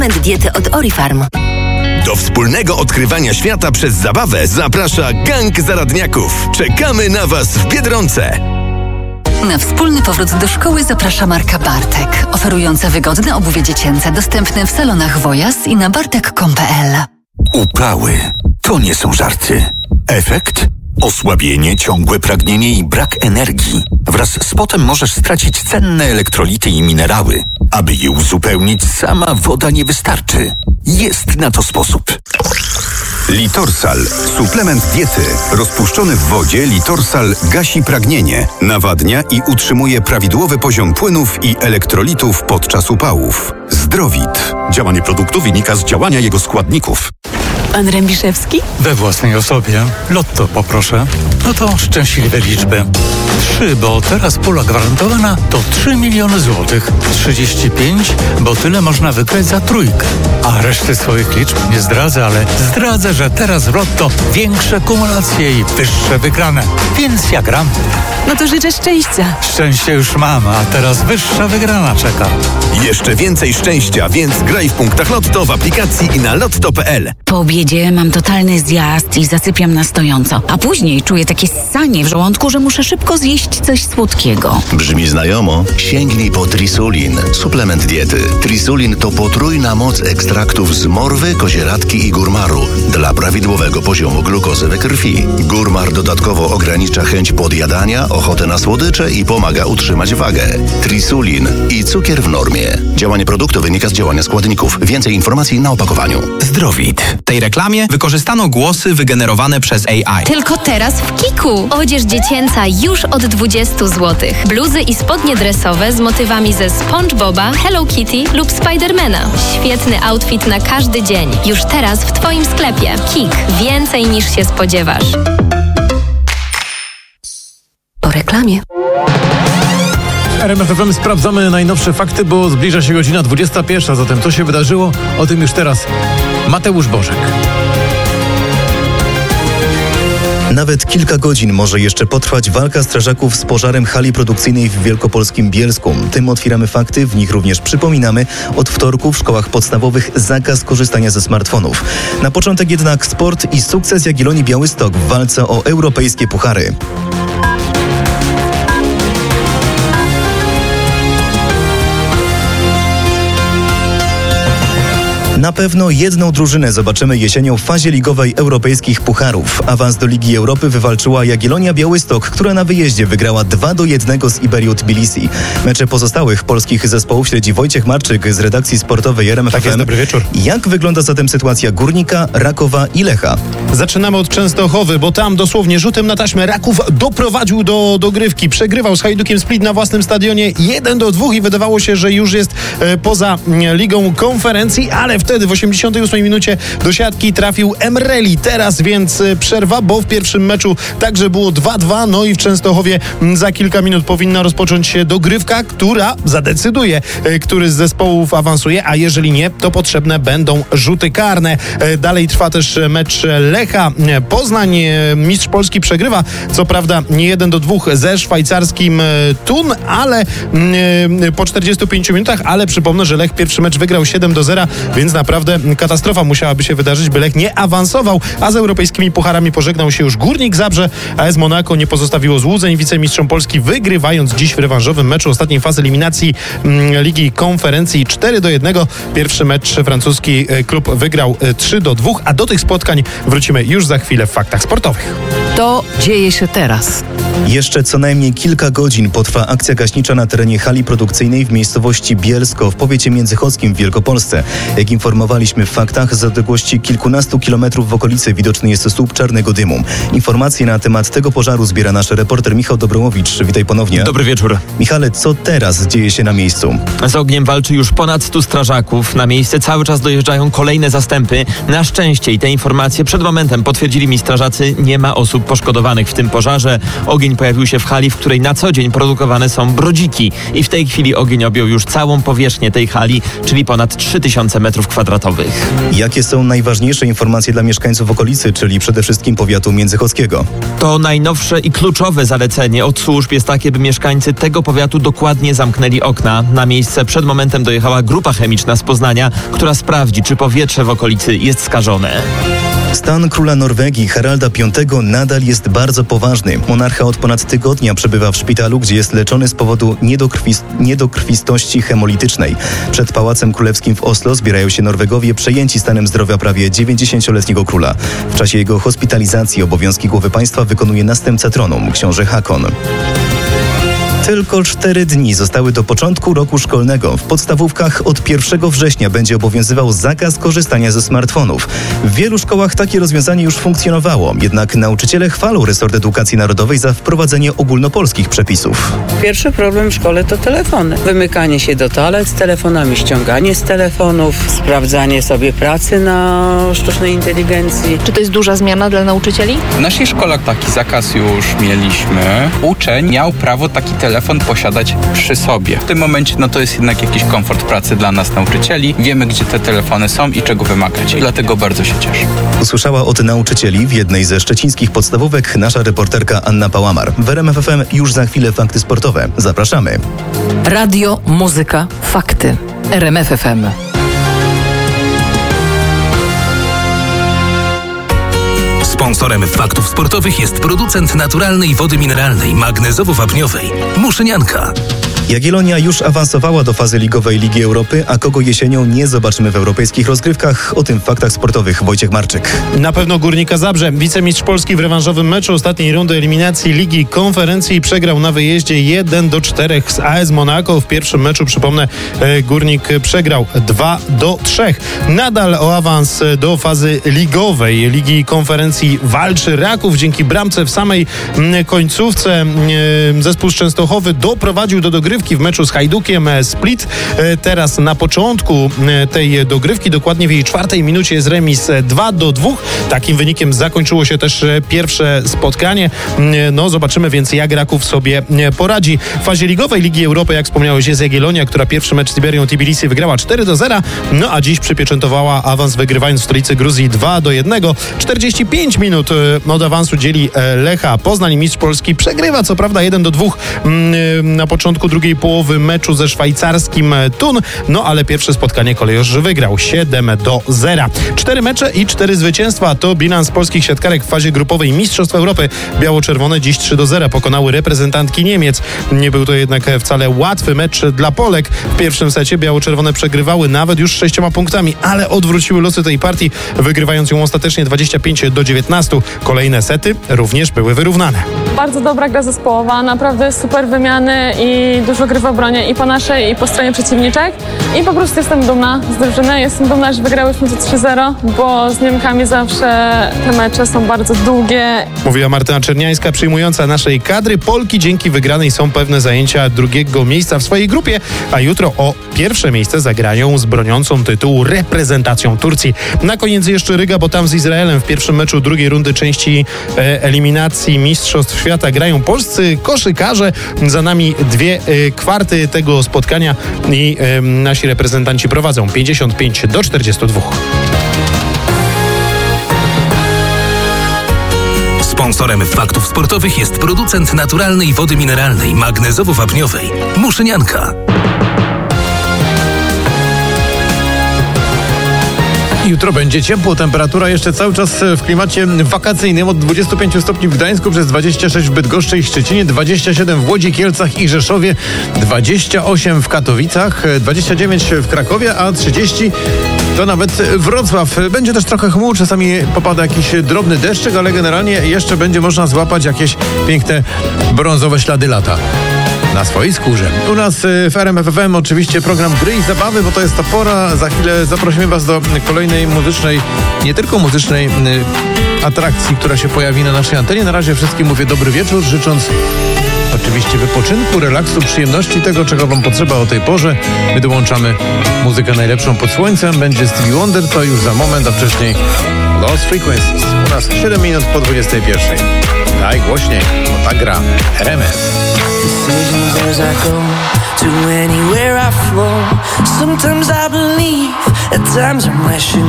Diety od Orifarm. Do wspólnego odkrywania świata przez zabawę zaprasza gang zaradniaków. Czekamy na Was w Biedronce. Na wspólny powrót do szkoły zaprasza marka Bartek, oferująca wygodne obuwie dziecięce dostępne w salonach Wojas i na bartek.com.pl. Upały to nie są żarty. Efekt? Osłabienie, ciągłe pragnienie i brak energii. Wraz z potem możesz stracić cenne elektrolity i minerały. Aby je uzupełnić, sama woda nie wystarczy. Jest na to sposób. Litorsal. Suplement diety. Rozpuszczony w wodzie Litorsal gasi pragnienie, nawadnia i utrzymuje prawidłowy poziom płynów i elektrolitów podczas upałów. Zdrowit. Działanie produktu wynika z działania jego składników. Pan Rębiszewski? We własnej osobie. Lotto poproszę. No to szczęśliwe liczby. 3, bo teraz pula gwarantowana to 3 miliony złotych. 35, bo tyle można wygrać za trójkę. A reszty swoich liczb nie zdradzę, ale zdradzę, że teraz w Lotto większe kumulacje i wyższe wygrane. Więc ja gram. No to życzę szczęścia. Szczęście już mam, a teraz wyższa wygrana czeka. Jeszcze więcej szczęścia, więc graj w punktach Lotto w aplikacji i na lotto.pl. Po obiedzie mam totalny zjazd i zasypiam na stojąco. A później czuję takie ssanie w żołądku, że muszę szybko zjeść coś słodkiego. Brzmi znajomo? Sięgnij po Trisulin. Suplement diety. Trisulin to potrójna moc ekstraktów z morwy, kozieradki i górmaru dla prawidłowego poziomu glukozy we krwi. Górmar dodatkowo ogranicza chęć podjadania, ochotę na słodycze i pomaga utrzymać wagę. Trisulin i cukier w normie. Działanie produktu wynika z działania składników. Więcej informacji na opakowaniu. Zdrowit. W tej reklamie wykorzystano głosy wygenerowane przez AI. Tylko teraz w Kiku. Odzież dziecięca już od 20 zł. Bluzy i spodnie dresowe z motywami ze SpongeBoba, Hello Kitty lub Spidermana. Świetny outfit na każdy dzień. Już teraz w Twoim sklepie. Kik. Więcej niż się spodziewasz. Po reklamie. RMF FM sprawdzamy najnowsze fakty, bo zbliża się godzina 21. Zatem co się wydarzyło? O tym już teraz Mateusz Bożek. Nawet kilka godzin może jeszcze potrwać walka strażaków z pożarem hali produkcyjnej w wielkopolskim Bielsku. Tym otwieramy fakty, w nich również przypominamy. Od wtorku w szkołach podstawowych zakaz korzystania ze smartfonów. Na początek jednak sport i sukces Jagiellonii Białystok w walce o europejskie puchary. Na pewno jedną drużynę zobaczymy jesienią w fazie ligowej europejskich pucharów. Awans do Ligi Europy wywalczyła Jagiellonia Białystok, która na wyjeździe wygrała 2-1 z Iberią Tbilisi. Mecze pozostałych polskich zespołów śledzi Wojciech Marczyk z redakcji sportowej RMF FM. Tak jest, dobry wieczór. Jak wygląda zatem sytuacja Górnika, Rakowa i Lecha? Zaczynamy od Częstochowy, bo tam dosłownie rzutem na taśmę Raków doprowadził do dogrywki. Przegrywał z Hajdukiem Split na własnym stadionie 1-2 i wydawało się, że już jest poza Ligą Konferencji, ale wtedy w 88 minucie do siatki trafił Emreli. Teraz więc przerwa, bo w pierwszym meczu także było 2-2, no i w Częstochowie za kilka minut powinna rozpocząć się dogrywka, która zadecyduje, który z zespołów awansuje, a jeżeli nie, to potrzebne będą rzuty karne. Dalej trwa też mecz Lecha Poznań. Mistrz Polski przegrywa, co prawda nie 1-2 ze szwajcarskim Thun, ale po 45 minutach, ale przypomnę, że Lech pierwszy mecz wygrał 7-0, więc naprawdę katastrofa musiałaby się wydarzyć, by Lech nie awansował, a z europejskimi pucharami pożegnał się już Górnik Zabrze. AS Monako nie pozostawiło złudzeń wicemistrzom Polski, wygrywając dziś w rewanżowym meczu ostatniej fazy eliminacji Ligi Konferencji 4-1. Pierwszy mecz francuski klub wygrał 3-2, a do tych spotkań wrócimy już za chwilę w faktach sportowych. To dzieje się teraz. Jeszcze co najmniej kilka godzin potrwa akcja gaśnicza na terenie hali produkcyjnej w miejscowości Bielsko w powiecie międzychodzkim w Wielkopolsce. Jak informowaliśmy w faktach, z odległości kilkunastu kilometrów w okolicy widoczny jest słup czarnego dymu. Informacje na temat tego pożaru zbiera nasz reporter Michał Dobrołowicz. Witaj ponownie. Dobry wieczór. Michale, co teraz dzieje się na miejscu? Z ogniem walczy już ponad 100 strażaków. Na miejsce cały czas dojeżdżają kolejne zastępy. Na szczęście i te informacje przed momentem potwierdzili mi strażacy, nie ma osób poszkodowanych w tym pożarze. Ogień ogień pojawił się w hali, w której na co dzień produkowane są brodziki. I w tej chwili ogień objął już całą powierzchnię tej hali, czyli ponad 3000 m2. Jakie są najważniejsze informacje dla mieszkańców okolicy, czyli przede wszystkim powiatu międzychodzkiego? To najnowsze i kluczowe zalecenie od służb jest takie, by mieszkańcy tego powiatu dokładnie zamknęli okna. Na miejsce przed momentem dojechała grupa chemiczna z Poznania, która sprawdzi, czy powietrze w okolicy jest skażone. Stan króla Norwegii Haralda V nadal jest bardzo poważny. Monarcha od ponad tygodnia przebywa w szpitalu, gdzie jest leczony z powodu niedokrwistości hemolitycznej. Przed Pałacem Królewskim w Oslo zbierają się Norwegowie przejęci stanem zdrowia prawie 90-letniego króla. W czasie jego hospitalizacji obowiązki głowy państwa wykonuje następca tronu, książę Hakon. Tylko 4 dni zostały do początku roku szkolnego. W podstawówkach od 1 września będzie obowiązywał zakaz korzystania ze smartfonów. W wielu szkołach takie rozwiązanie już funkcjonowało, jednak nauczyciele chwalą resort edukacji narodowej za wprowadzenie ogólnopolskich przepisów. Pierwszy problem w szkole to telefony. Wymykanie się do toalet z telefonami, ściąganie z telefonów, sprawdzanie sobie pracy na sztucznej inteligencji. Czy to jest duża zmiana dla nauczycieli? W naszej szkole taki zakaz już mieliśmy. Uczeń miał prawo taki telefon posiadać przy sobie. W tym momencie to jest jednak jakiś komfort pracy dla nas nauczycieli. Wiemy, gdzie te telefony są i czego wymagać. I dlatego bardzo się cieszę. Usłyszała od nauczycieli w jednej ze szczecińskich podstawówek nasza reporterka Anna Pałamar. W RMF FM już za chwilę fakty sportowe. Zapraszamy. Radio, muzyka, fakty. RMF FM. Sponsorem faktów sportowych jest producent naturalnej wody mineralnej magnezowo-wapniowej Muszynianka. Jagiellonia już awansowała do fazy ligowej Ligi Europy, a kogo jesienią nie zobaczymy w europejskich rozgrywkach? O tym w faktach sportowych Wojciech Marczyk. Na pewno Górnika Zabrze. Wicemistrz Polski w rewanżowym meczu ostatniej rundy eliminacji Ligi Konferencji przegrał na wyjeździe 1-4 z AS Monaco. W pierwszym meczu, przypomnę, Górnik przegrał 2-3. Nadal o awans do fazy ligowej Ligi Konferencji walczy Raków. Dzięki bramce w samej końcówce zespół z Częstochowy doprowadził do dogrywki w meczu z Hajdukiem Split. Teraz na początku tej dogrywki, dokładnie w jej 4. minucie, jest remis 2-2. Takim wynikiem zakończyło się też pierwsze spotkanie. Zobaczymy więc, jak Raków sobie poradzi. W fazie ligowej Ligi Europy, jak wspomniałeś, jest Jagiellonia, która pierwszy mecz z Iberią Tbilisi wygrała 4-0, a dziś przypieczętowała awans, wygrywając w stolicy Gruzji 2-1. 45 minut od awansu dzieli Lecha Poznań. Mistrz Polski przegrywa co prawda 1-2 na początku drugiej połowy meczu ze szwajcarskim Thun, ale pierwsze spotkanie kolejorz wygrał 7-0. 4 mecze i 4 zwycięstwa to bilans polskich siatkarek w fazie grupowej Mistrzostw Europy. Biało-czerwone dziś 3-0 pokonały reprezentantki Niemiec. Nie był to jednak wcale łatwy mecz dla Polek. W pierwszym secie biało-czerwone przegrywały nawet już 6 punktami, ale odwróciły losy tej partii, wygrywając ją ostatecznie 25-19. Kolejne sety również były wyrównane. Bardzo dobra gra zespołowa, naprawdę super wymiany i dużo gry w obronie i po naszej, i po stronie przeciwniczek. I po prostu jestem dumna z drużyny. Jestem dumna, że wygrałyśmy to 3-0, bo z Niemkami zawsze te mecze są bardzo długie. Mówiła Martyna Czerniańska, przyjmująca naszej kadry. Polki dzięki wygranej są pewne zajęcia drugiego miejsca w swojej grupie, a jutro o pierwsze miejsce zagrają z broniącą tytułu reprezentacją Turcji. Na koniec jeszcze Ryga, bo tam z Izraelem w pierwszym meczu drugiej rundy części eliminacji Mistrzostw Świata grają polscy koszykarze. Za nami 2 kwarty tego spotkania i nasi reprezentanci prowadzą 55-42. Sponsorem faktów sportowych jest producent naturalnej wody mineralnej magnezowo-wapniowej Muszynianka. Jutro będzie ciepło, temperatura jeszcze cały czas w klimacie wakacyjnym, od 25 stopni w Gdańsku, przez 26 w Bydgoszczy i Szczecinie, 27 w Łodzi, Kielcach i Rzeszowie, 28 w Katowicach, 29 w Krakowie, a 30 to nawet Wrocław. Będzie też trochę chmur, czasami popada jakiś drobny deszczyk, ale generalnie jeszcze będzie można złapać jakieś piękne brązowe ślady lata na swojej skórze. U nas w RMF FM oczywiście program Gry i Zabawy, bo to jest ta pora. Za chwilę zaprosimy Was do kolejnej muzycznej, nie tylko muzycznej atrakcji, która się pojawi na naszej antenie. Na razie wszystkim mówię dobry wieczór, życząc oczywiście wypoczynku, relaksu, przyjemności, tego, czego Wam potrzeba o tej porze. My dołączamy muzykę najlepszą pod słońcem. Będzie Stevie Wonder, to już za moment, a wcześniej Lost Frequencies. U nas 7 minut po 21. Daj głośniej, bo ta gra RMF. Decisions as I go to anywhere I flow. Sometimes I believe, at times I'm wishing